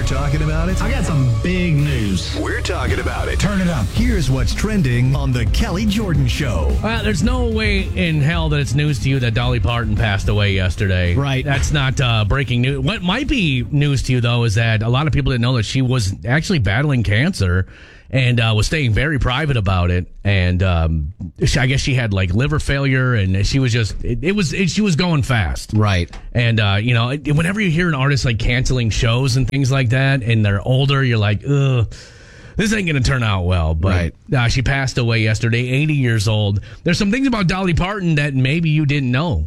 talking about it? I got some big news. We're talking about it. Turn it up. Here's what's trending on The Kelly Jordan Show. There's no way in hell that it's news to you that Dolly Parton passed away yesterday. Right. That's not breaking news. What might be news to you, though, is that a lot of people didn't know that she was actually battling cancer and was staying very private about it. And I guess she had like liver failure, and she was just she was going fast. Right. And whenever you hear an artist like canceling shows and things like that, and they're older, you're like, ugh. This ain't going to turn out well, but she passed away yesterday, 80 years old. There's some things about Dolly Parton that maybe you didn't know.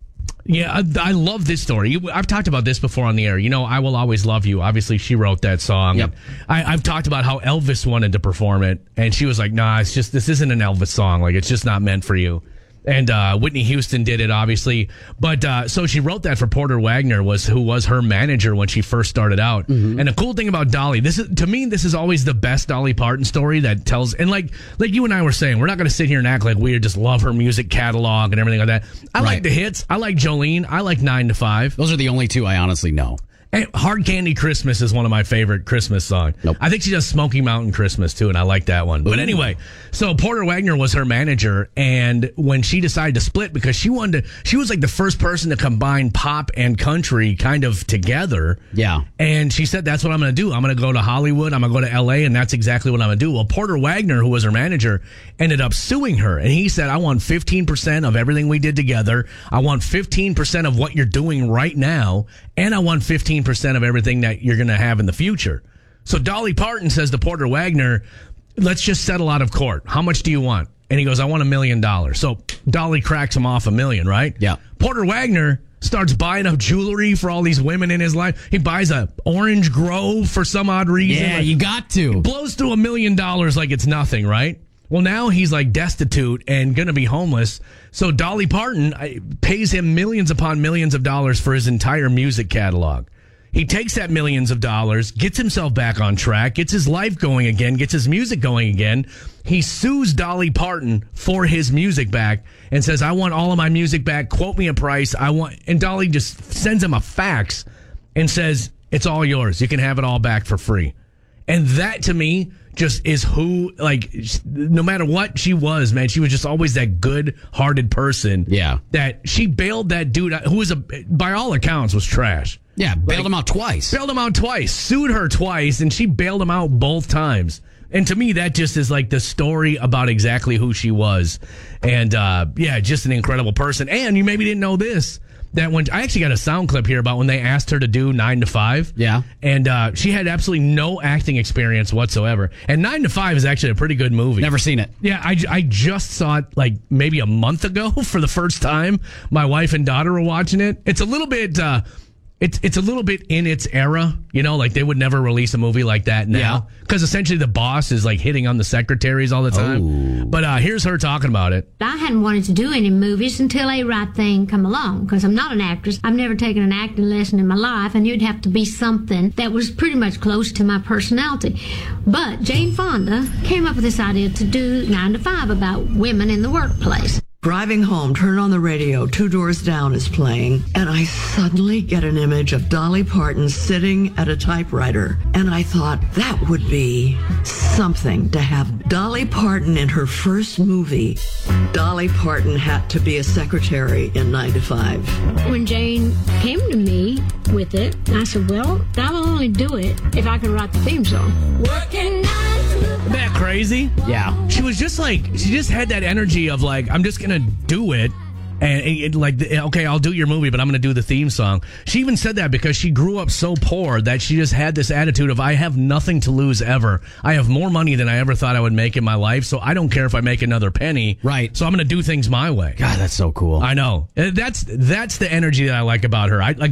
Yeah, I love this story. I've talked about this before on the air. You know, I Will Always Love You. Obviously, she wrote that song. Yep. I've talked about how Elvis wanted to perform it, and she was like, nah, this isn't an Elvis song. Like, it's just not meant for you. And Whitney Houston did it, obviously. But so she wrote that for Porter Wagner, who was her manager when she first started out. Mm-hmm. And the cool thing about Dolly, this is always the best Dolly Parton story that tells. And like you and I were saying, we're not going to sit here and act like we just love her music catalog and everything like that. I like the hits. I like Jolene. I like 9 to 5. Those are the only two I honestly know. And Hard Candy Christmas is one of my favorite Christmas songs. Nope. I think she does Smoky Mountain Christmas too, and I like that one. But anyway, so Porter Wagner was her manager, and when she decided to split, because she was like the first person to combine pop and country kind of together. Yeah. And she said, that's what I'm going to do. I'm going to go to Hollywood, I'm going to go to LA, and that's exactly what I'm going to do. Well, Porter Wagner, who was her manager, ended up suing her, and he said, I want 15% of everything we did together. I want 15% of what you're doing right now, and I want 15% of everything that you're going to have in the future. So Dolly Parton says to Porter Wagner, let's just settle out of court. How much do you want? And he goes, I want $1 million. So Dolly cracks him off $1 million, right? Yeah. Porter Wagner starts buying up jewelry for all these women in his life. He buys a orange grove for some odd reason. Yeah, you got to. Blows through $1 million like it's nothing, right? Well, now he's like destitute and going to be homeless. So Dolly Parton pays him millions upon millions of dollars for his entire music catalog. He takes that millions of dollars, gets himself back on track, gets his life going again, gets his music going again. He sues Dolly Parton for his music back and says, I want all of my music back. Quote me a price. And Dolly just sends him a fax and says, it's all yours. You can have it all back for free. And that to me just is who, like, no matter what she was, man, she was just always that good-hearted person. Yeah. That she bailed that dude out, who was, by all accounts, was trash. Yeah, bailed him out twice. Bailed him out twice. Sued her twice, and she bailed him out both times. And to me, that just is like the story about exactly who she was. And, just an incredible person. And you maybe didn't know this, that when I actually got a sound clip here about when they asked her to do 9 to 5. Yeah. And she had absolutely no acting experience whatsoever. And 9 to 5 is actually a pretty good movie. Never seen it. Yeah, I just saw it like maybe a month ago for the first time. My wife and daughter were watching it. It's a little bit... It's a little bit in its era, you know, like they would never release a movie like that now. Because essentially the boss is like hitting on the secretaries all the time. Oh. But here's her talking about it. I hadn't wanted to do any movies until A Right Thing come along, because I'm not an actress. I've never taken an acting lesson in my life, and you'd have to be something that was pretty much close to my personality. But Jane Fonda came up with this idea to do 9 to 5 about women in the workplace. Driving home, turn on the radio, Two Doors Down is playing, and I suddenly get an image of Dolly Parton sitting at a typewriter. And I thought that would be something to have Dolly Parton in her first movie. Dolly Parton had to be a secretary in 9 to 5. When Jane came to me with it, I said, well, I will only do it if I can write the theme song. Working Isn't that crazy? Yeah. She just had that energy of like, I'm just going to do it. And okay, I'll do your movie, but I'm going to do the theme song. She even said that because she grew up so poor that she just had this attitude of, I have nothing to lose ever. I have more money than I ever thought I would make in my life, so I don't care if I make another penny. Right. So I'm going to do things my way. God, that's so cool. I know. That's the energy that I like about her. Leah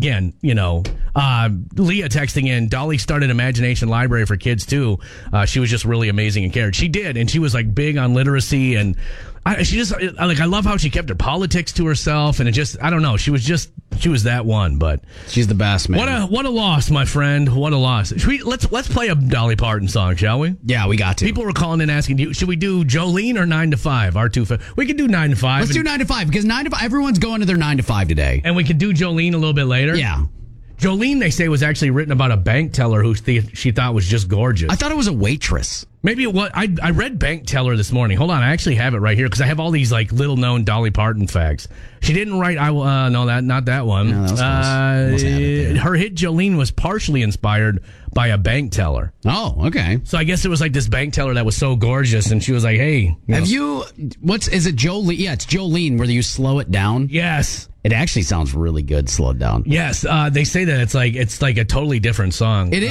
texting in, Dolly started Imagination Library for kids too. She was just really amazing and cared. She did, and she was like big on literacy, and I love how she kept her politics to herself, and I don't know. She was that one, but she's the best, man. What a loss, my friend. What a loss. Let's play a Dolly Parton song, shall we? Yeah, we got to. People were calling in asking, should we do Jolene or 9 to 5? We could do 9 to 5. Let's do 9 to 5 because 9 to 5. Everyone's going to their 9 to 5 today, and we could do Jolene a little bit later. Yeah. Jolene, they say, was actually written about a bank teller who she thought was just gorgeous. I thought it was a waitress. Maybe it was. I read bank teller this morning. Hold on, I actually have it right here because I have all these like little known Dolly Parton facts. She didn't write. Not that one. No, that was close. Almost had it there. Her hit Jolene was partially inspired by a bank teller. Oh, okay. So I guess it was like this bank teller that was so gorgeous, and she was like, "Hey, is it Jolene? Yeah, it's Jolene. Where you slow it down? Yes, it actually sounds really good. Slowed down. Yes, they say that it's like a totally different song. It is.